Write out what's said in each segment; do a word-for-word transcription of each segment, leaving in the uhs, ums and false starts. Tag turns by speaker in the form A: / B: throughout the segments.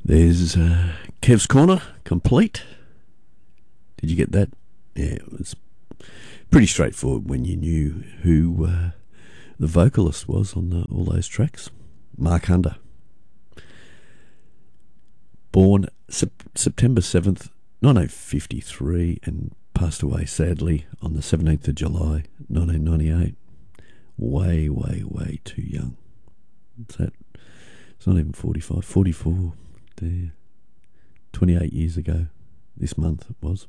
A: There's uh, Kev's Corner, complete. Did you get that? Yeah, it was pretty straightforward when you knew who uh, the vocalist was on the, all those tracks. Mark Hunter. Born sep- September seventh, nineteen fifty-three, and passed away sadly on the seventeenth of July, nineteen ninety-eight. Way, way, way too young. What's that? It's not even forty-five, forty-four. There. twenty-eight years ago. This month it was.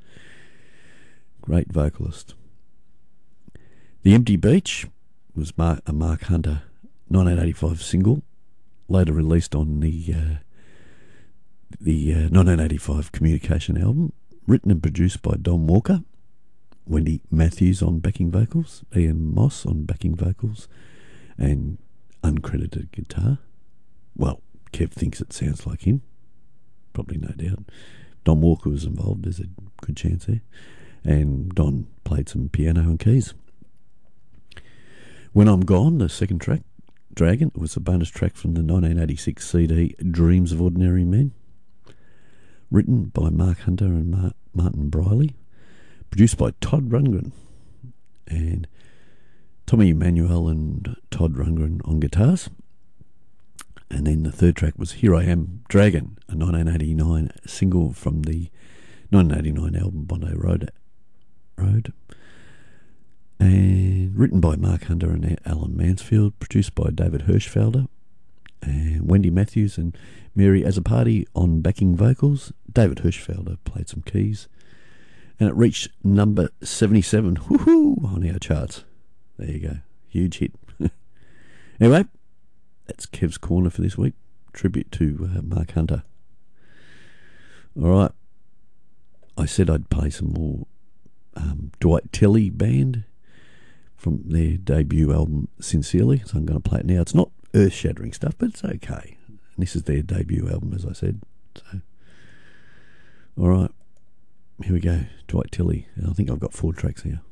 A: Great vocalist. The Empty Beach was Mark, a Mark Hunter nineteen eighty-five single, later released on the uh, the uh, nineteen eighty-five Communication album, written and produced by Don Walker, Wendy Matthews on backing vocals, Ian Moss on backing vocals, and uncredited guitar. Well, Kev thinks it sounds like him. Probably, no doubt. Don Walker was involved. There's a good chance there. And Don played some piano and keys. When I'm Gone, the second track, Dragon, was a bonus track from the nineteen eighty-six C D Dreams of Ordinary Men. Written by Mark Hunter and Mar- Martin Briley. Produced by Todd Rundgren. And Tommy Emmanuel and Todd Rundgren on guitars. And then the third track was Here I Am, Dragon, a nineteen eighty-nine single from the nineteen eighty-nine album Bondi Road. Road. And written by Mark Hunter and Alan Mansfield, produced by David Hirschfelder, and Wendy Matthews and Mary Azzopardi on backing vocals. David Hirschfelder played some keys. And it reached number seventy-seven woohoo, on our charts. There you go. Huge hit. Anyway, that's Kev's Corner for this week. Tribute to uh, Mark Hunter. All right. I said I'd play some more um, Dwight Tilley Band from their debut album Sincerely, so I'm going to play it now. It's not earth-shattering stuff, but it's okay. And this is their debut album, as I said. So, all right. Here we go. Dwight Tilley. I think I've got four tracks here.